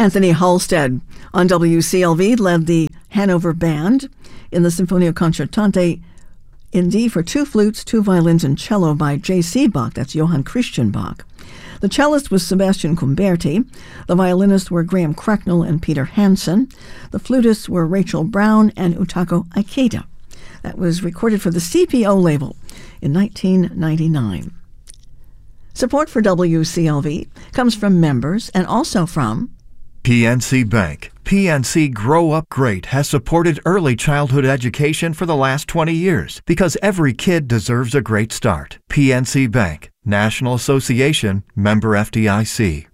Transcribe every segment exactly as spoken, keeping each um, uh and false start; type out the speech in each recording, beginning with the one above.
Anthony Halstead on W C L V led the Hanover Band in the Sinfonia Concertante in D for two flutes, two violins, and cello by J C Bach. That's Johann Christian Bach. The cellist was Sebastian Cumberti. The violinists were Graham Cracknell and Peter Hansen. The flutists were Rachel Brown and Utako Ikeda. That was recorded for the C P O label in nineteen ninety-nine. Support for W C L V comes from members and also from P N C Bank. P N C Grow Up Great has supported early childhood education for the last twenty years because every kid deserves a great start. P N C Bank, National Association, member F D I C.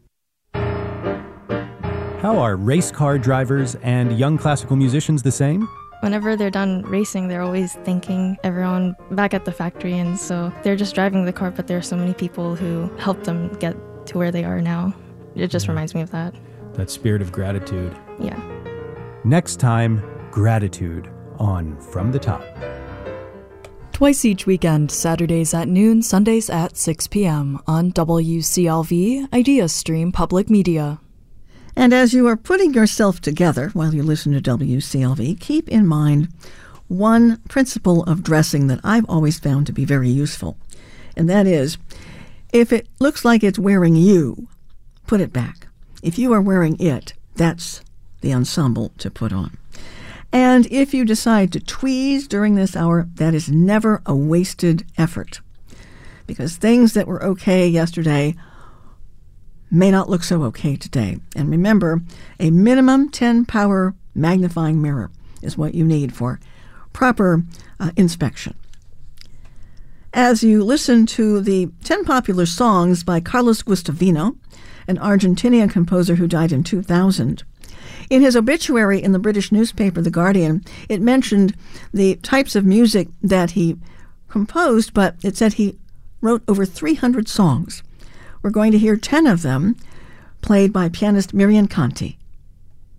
How are race car drivers and young classical musicians the same? Whenever they're done racing, they're always thanking everyone back at the factory, and so they're just driving the car, but there are so many people who helped them get to where they are now. It just reminds me of that. That spirit of gratitude. Yeah. Next time, gratitude on From the Top. Twice each weekend, Saturdays at noon, Sundays at six p.m. on W C L V, IdeaStream Public Media. And as you are putting yourself together while you listen to W C L V, keep in mind one principle of dressing that I've always found to be very useful. And that is, if it looks like it's wearing you, put it back. If you are wearing it, that's the ensemble to put on. And if you decide to tweeze during this hour, that is never a wasted effort. Because things that were okay yesterday may not look so okay today. And remember, a minimum ten power magnifying mirror is what you need for proper uh, inspection. As you listen to the ten popular songs by Carlos Guastavino, an Argentinian composer who died in two thousand. In his obituary in the British newspaper The Guardian, it mentioned the types of music that he composed, but it said he wrote over three hundred songs. We're going to hear ten of them played by pianist Miriam Conti.